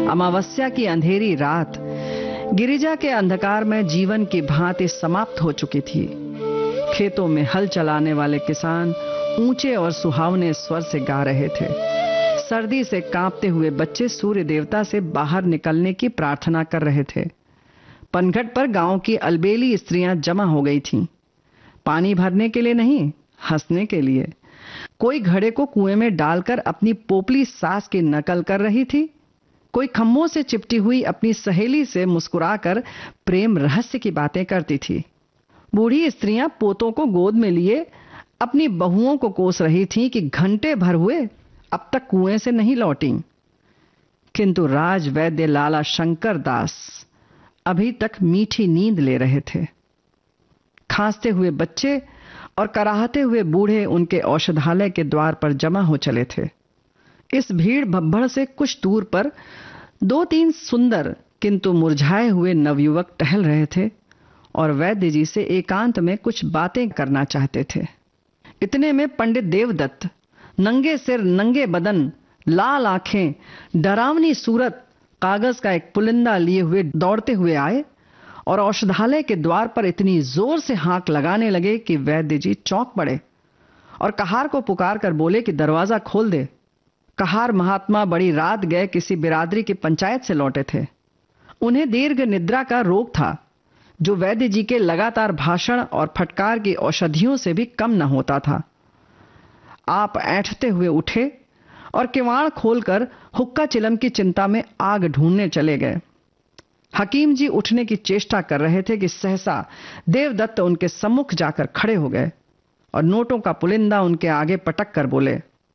अमावस्या की अंधेरी रात गिरिजा के अंधकार में जीवन की भांति समाप्त हो चुकी थी। खेतों में हल चलाने वाले किसान ऊंचे और सुहावने स्वर से गा रहे थे। सर्दी से कांपते हुए बच्चे सूर्य देवता से बाहर निकलने की प्रार्थना कर रहे थे। पनघट पर गांव की अलबेली स्त्रियां जमा हो गई थीं। पानी भरने के लिए नहीं, हंसने के लिए। कोई घड़े को कुएं में डालकर अपनी पोपली सास की नकल कर रही थी। कोई खम्भों से चिपटी हुई अपनी सहेली से मुस्कुराकर प्रेम रहस्य की बातें करती थी। बूढ़ी स्त्रियां पोतों को गोद में लिए अपनी बहुओं को कोस रही थीं कि घंटे भर हुए अब तक कुएं से नहीं लौटी। किंतु राज वैद्य लाला शंकर दास अभी तक मीठी नींद ले रहे थे। खांसते हुए बच्चे और कराहते हुए बूढ़े उनके औषधालय के द्वार पर जमा हो चले थे। इस भीड़ भब्बड़ से कुछ दूर पर 2-3 सुंदर किंतु मुरझाए हुए नवयुवक टहल रहे थे और वैद्य जी से एकांत में कुछ बातें करना चाहते थे। इतने में पंडित देवदत्त नंगे सिर, नंगे बदन, लाल आंखें, डरावनी सूरत, कागज का एक पुलिंदा लिए हुए दौड़ते हुए आए और औषधालय के द्वार पर इतनी जोर से हांक लगाने लगे कि वैद्य जी चौंक पड़े और कहार को पुकार कर बोले कि दरवाजा खोल दे। कहार महात्मा बड़ी रात गए किसी बिरादरी की पंचायत से लौटे थे। उन्हें दीर्घ निद्रा का रोग था, जो वैद्य जी के लगातार भाषण और फटकार की औषधियों से भी कम न होता था। आप ऐंठते हुए उठे और किवाड़ खोलकर हुक्का चिलम की चिंता में आग ढूंढने चले गए। हकीम जी उठने की चेष्टा कर रहे थे कि सहसा देवदत्त उनके सम्मुख जाकर खड़े हो गए और नोटों का पुलिंदा उनके आगे पटक कर बोले,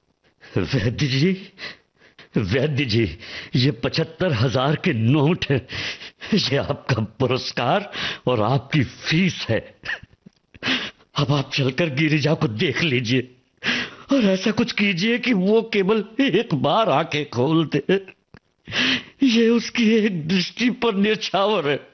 वैद्य जी, ये 75,000 के नोट है। ये आपका पुरस्कार और आपकी फीस है। अब आप चलकर गिरिजा को देख लीजिए और ऐसा कुछ कीजिए कि वो केवल एक बार आंखें खोल दे। ये उसकी एक दृष्टि पर न्यौछावर है,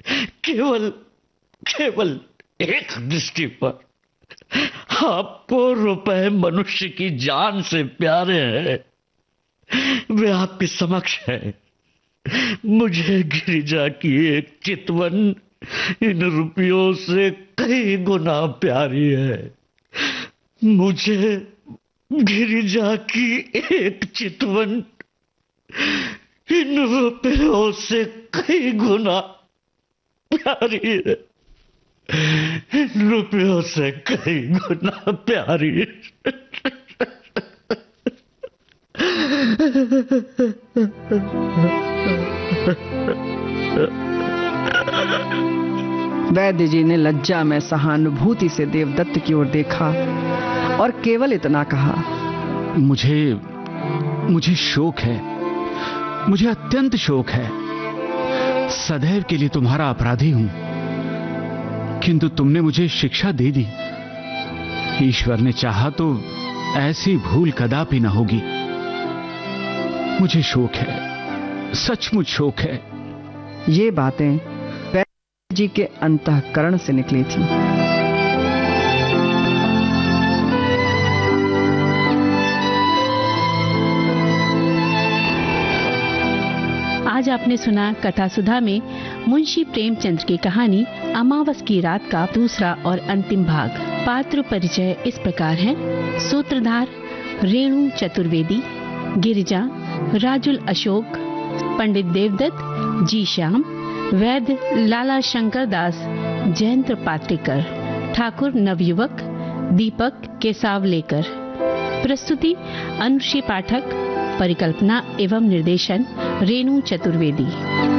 केवल एक दृष्टि पर। आपको रुपए मनुष्य की जान से प्यारे हैं। वे आपके समक्ष है। मुझे गिरिजा की एक चितवन इन रुपयों से कई गुना प्यारी है। मुझे गिरिजा की एक चितवन इन रुपयों से कई गुना प्यारी है। इन रुपयों से कई गुना प्यारी है। वैद्य जी ने लज्जा में सहानुभूति से देवदत्त की ओर देखा और केवल इतना कहा, मुझे शोक है, मुझे अत्यंत शोक है। सदैव के लिए तुम्हारा अपराधी हूं, किंतु तुमने मुझे शिक्षा दे दी। ईश्वर ने चाहा तो ऐसी भूल कदापि न होगी। मुझे शोक है, सचमुच शोक है। ये बातें वैद्य जी के अंतःकरण से निकली थी। आज आपने सुना कथा सुधा में मुंशी प्रेमचंद की कहानी अमावस की रात का दूसरा और अंतिम भाग। पात्र परिचय इस प्रकार हैं। सूत्रधार रेणु चतुर्वेदी, गिरिजा राजुल अशोक, पंडित देवदत्त जी श्याम, वैद्य लाला शंकर दास जयंत पात्रिकर, ठाकुर नवयुवक दीपक केसावलेकर। प्रस्तुति अनुश्री पाठक, परिकल्पना एवं निर्देशन रेणु चतुर्वेदी।